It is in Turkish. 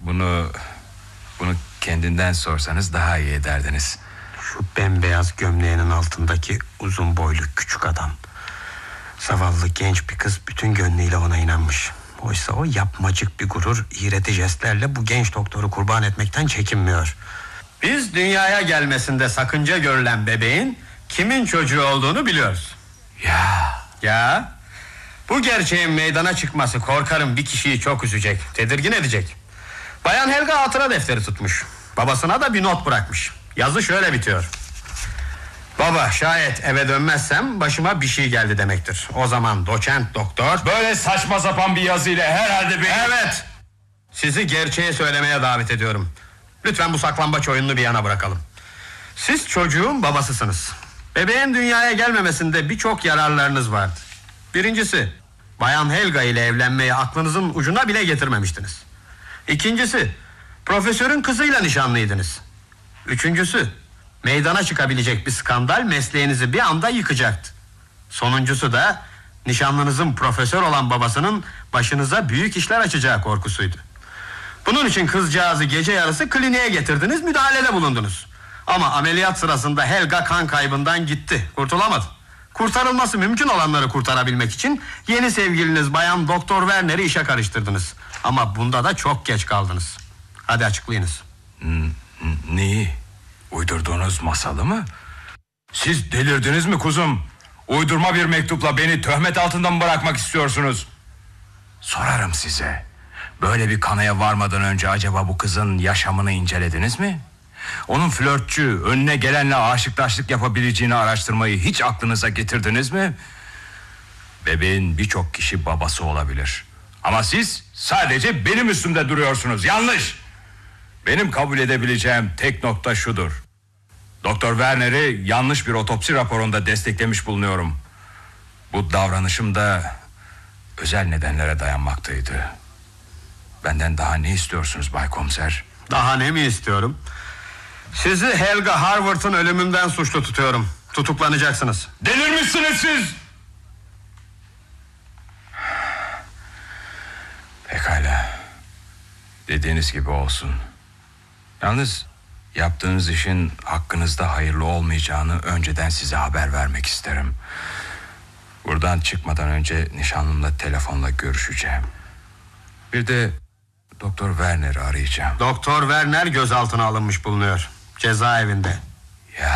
Bunu kendinden sorsanız daha iyi ederdiniz. Şu bembeyaz gömleğinin altındaki uzun boylu küçük adam. Zavallı genç bir kız bütün gönlüyle ona inanmış. Oysa o yapmacık bir gurur, iğreti jestlerle bu genç doktoru kurban etmekten çekinmiyor. Biz dünyaya gelmesinde sakınca görülen bebeğin kimin çocuğu olduğunu biliyoruz. Ya bu gerçeğin meydana çıkması korkarım bir kişiyi çok üzecek, tedirgin edecek. Bayan Helga hatıra defteri tutmuş. Babasına da bir not bırakmış. Yazı şöyle bitiyor: baba, şayet eve dönmezsem başıma bir şey geldi demektir. O zaman doçent doktor... Böyle saçma sapan bir yazıyla herhalde beni... Evet, sizi gerçeği söylemeye davet ediyorum. Lütfen bu saklambaç oyununu bir yana bırakalım. Siz çocuğun babasısınız. Bebeğin dünyaya gelmemesinde birçok yararlarınız vardı. Birincisi, Bayan Helga ile evlenmeyi aklınızın ucuna bile getirmemiştiniz. İkincisi, profesörün kızıyla nişanlıydınız. Üçüncüsü, meydana çıkabilecek bir skandal mesleğinizi bir anda yıkacaktı. Sonuncusu da nişanlınızın profesör olan babasının başınıza büyük işler açacağı korkusuydu. Bunun için kızcağızı gece yarısı kliniğe getirdiniz, müdahalede bulundunuz. Ama ameliyat sırasında Helga kan kaybından gitti, kurtulamadı. Kurtarılması mümkün olanları kurtarabilmek için yeni sevgiliniz Bayan Doktor Werner'i işe karıştırdınız. Ama bunda da çok geç kaldınız. Hadi açıklayınız. Neyi? Uydurduğunuz masalı mı? Siz delirdiniz mi kuzum? Uydurma bir mektupla beni töhmet altında mı bırakmak istiyorsunuz? Sorarım size. Böyle bir kanıya varmadan önce acaba bu kızın yaşamını incelediniz mi? Onun flörtçü, önüne gelenle aşıktaşlık yapabileceğini araştırmayı hiç aklınıza getirdiniz mi? Bebeğin birçok kişi babası olabilir. Ama siz sadece benim üstümde duruyorsunuz. Yanlış. Benim kabul edebileceğim tek nokta şudur: Doktor Werner'i yanlış bir otopsi raporunda desteklemiş bulunuyorum. Bu davranışım da özel nedenlere dayanmaktaydı. Benden daha ne istiyorsunuz Bay Komiser? Daha ne mi istiyorum? Sizi Helga Harvard'ın ölümünden suçlu tutuyorum. Tutuklanacaksınız. Delirmişsiniz siz! Pekala. Dediğiniz gibi olsun. Yalnız yaptığınız işin hakkınızda hayırlı olmayacağını önceden size haber vermek isterim. Buradan çıkmadan önce nişanlımla telefonla görüşeceğim. Bir de Doktor Werner'i arayacağım. Doktor Werner gözaltına alınmış bulunuyor. Cezaevinde.